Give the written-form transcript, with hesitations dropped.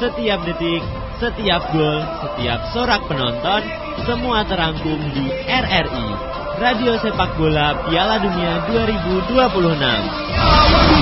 Setiap detik, setiap gol, setiap sorak penonton, semua terangkum di RRI, Radio Sepak Bola Piala Dunia 2026.